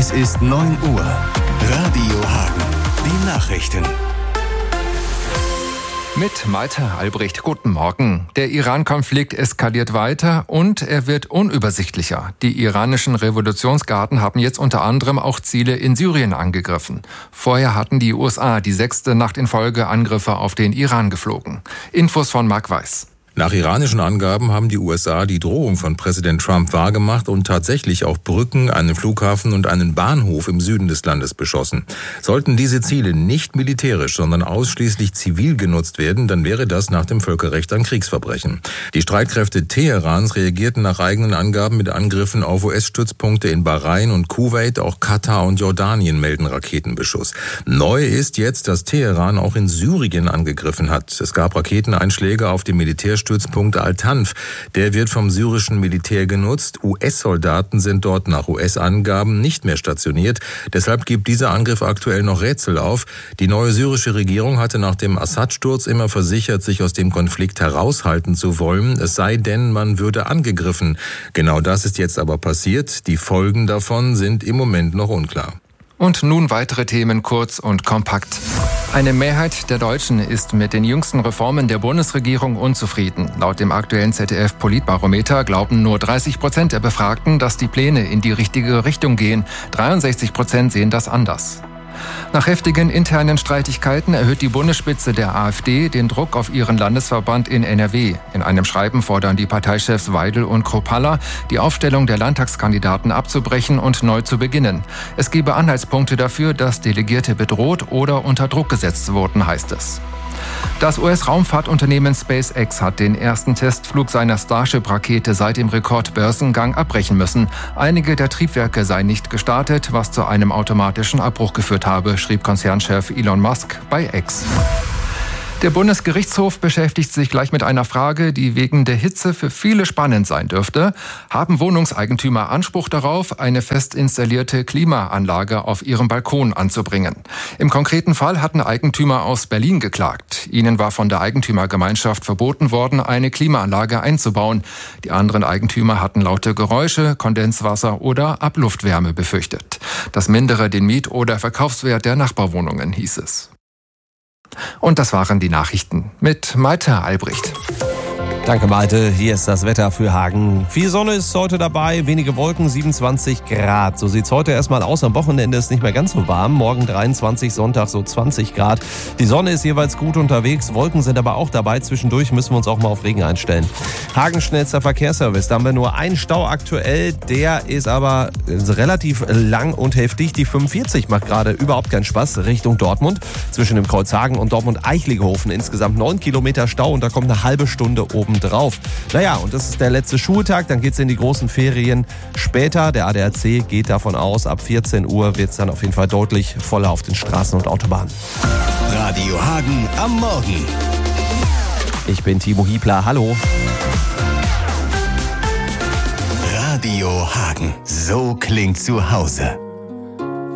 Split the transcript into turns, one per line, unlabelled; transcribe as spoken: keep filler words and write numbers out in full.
Es ist neun Uhr. Radio Hagen. Die Nachrichten.
Mit Malte Albrecht, guten Morgen. Der Iran-Konflikt eskaliert weiter und er wird unübersichtlicher. Die iranischen Revolutionsgarden haben jetzt unter anderem auch Ziele in Syrien angegriffen. Vorher hatten die U S A die sechste Nacht in Folge Angriffe auf den Iran geflogen. Infos von Marc Weiß.
Nach iranischen Angaben haben die U S A die Drohung von Präsident Trump wahrgemacht und tatsächlich auch Brücken, einen Flughafen und einen Bahnhof im Süden des Landes beschossen. Sollten diese Ziele nicht militärisch, sondern ausschließlich zivil genutzt werden, dann wäre das nach dem Völkerrecht ein Kriegsverbrechen. Die Streitkräfte Teherans reagierten nach eigenen Angaben mit Angriffen auf U S-Stützpunkte in Bahrain und Kuwait, auch Katar und Jordanien melden Raketenbeschuss. Neu ist jetzt, dass Teheran auch in Syrien angegriffen hat. Es gab Raketeneinschläge auf dem Militärstützpunkt Al-Tanf. Der wird vom syrischen Militär genutzt. U S-Soldaten sind dort nach U S-Angaben nicht mehr stationiert. Deshalb gibt dieser Angriff aktuell noch Rätsel auf. Die neue syrische Regierung hatte nach dem Assad-Sturz immer versichert, sich aus dem Konflikt heraushalten zu wollen. Es sei denn, man würde angegriffen. Genau das ist jetzt aber passiert. Die Folgen davon sind im Moment noch unklar.
Und nun weitere Themen kurz und kompakt. Eine Mehrheit der Deutschen ist mit den jüngsten Reformen der Bundesregierung unzufrieden. Laut dem aktuellen Z D F-Politbarometer glauben nur dreißig Prozent der Befragten, dass die Pläne in die richtige Richtung gehen. dreiundsechzig Prozent sehen das anders. Nach heftigen internen Streitigkeiten erhöht die Bundesspitze der AfD den Druck auf ihren Landesverband in N R W. In einem Schreiben fordern die Parteichefs Weidel und Kropalla, die Aufstellung der Landtagskandidaten abzubrechen und neu zu beginnen. Es gebe Anhaltspunkte dafür, dass Delegierte bedroht oder unter Druck gesetzt wurden, heißt es. Das U S-Raumfahrtunternehmen SpaceX hat den ersten Testflug seiner Starship-Rakete seit dem Rekordbörsengang abbrechen müssen. Einige der Triebwerke seien nicht gestartet, was zu einem automatischen Abbruch geführt habe, schrieb Konzernchef Elon Musk bei X. Der Bundesgerichtshof beschäftigt sich gleich mit einer Frage, die wegen der Hitze für viele spannend sein dürfte. Haben Wohnungseigentümer Anspruch darauf, eine fest installierte Klimaanlage auf ihrem Balkon anzubringen? Im konkreten Fall hatten Eigentümer aus Berlin geklagt. Ihnen war von der Eigentümergemeinschaft verboten worden, eine Klimaanlage einzubauen. Die anderen Eigentümer hatten laute Geräusche, Kondenswasser oder Abluftwärme befürchtet. Das mindere den Miet- oder Verkaufswert der Nachbarwohnungen, hieß es. Und das waren die Nachrichten mit Malte Albrecht.
Danke Malte, hier ist das Wetter für Hagen. Viel Sonne ist heute dabei, wenige Wolken, siebenundzwanzig Grad. So sieht's heute erstmal aus. Am Wochenende ist nicht mehr ganz so warm. Morgen dreiundzwanzig, Sonntag so zwanzig Grad. Die Sonne ist jeweils gut unterwegs. Wolken sind aber auch dabei. Zwischendurch müssen wir uns auch mal auf Regen einstellen. Hagen schnellster Verkehrsservice. Da haben wir nur einen Stau aktuell. Der ist aber relativ lang und heftig. Die fünfundvierzig macht gerade überhaupt keinen Spaß Richtung Dortmund. Zwischen dem Kreuz Hagen und Dortmund-Eichlegehofen insgesamt neun Kilometer Stau und da kommt eine halbe Stunde oben drauf. Naja, und das ist der letzte Schultag, dann geht's in die großen Ferien später. Der A D A C geht davon aus, ab vierzehn Uhr wird's dann auf jeden Fall deutlich voller auf den Straßen und Autobahnen.
Radio Hagen am Morgen.
Ich bin Timo Hiebler, hallo.
Radio Hagen, so klingt zu Hause.